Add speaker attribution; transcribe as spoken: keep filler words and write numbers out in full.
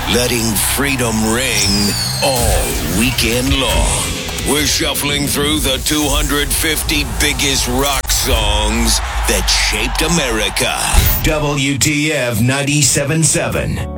Speaker 1: letting freedom ring all weekend long. We're shuffling through the two hundred fifty biggest rock songs that shaped America. W T F ninety-seven point seven.